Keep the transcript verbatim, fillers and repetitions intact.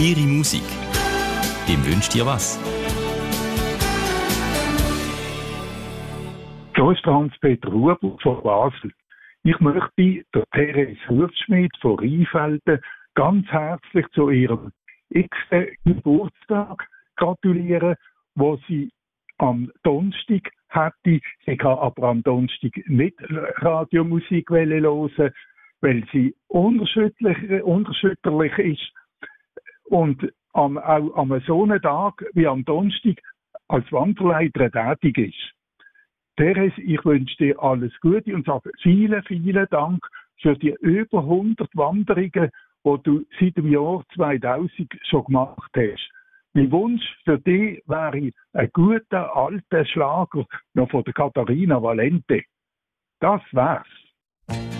Ihre Musik. Wem wünscht ihr was? Hier ist Hans-Peter Huber von Basel. Ich möchte der Therese Hufschmid von Rheinfelden ganz herzlich zu ihrem x-ten Geburtstag gratulieren, wo sie am Donnerstag hätte. Sie kann aber am Donnerstag nicht Radiomusik hören, weil sie unerschütterlich, unerschütterlich ist. Und am, auch an so einem Tag wie am Donnerstag als Wanderleiter tätig ist. Therese, ich wünsche dir alles Gute und sage vielen, vielen Dank für die über hundert Wanderungen, die du seit dem Jahr zweitausend schon gemacht hast. Mein Wunsch für dich wäre ein guter alter Schlager noch von der Katharina Valente. Das wär's.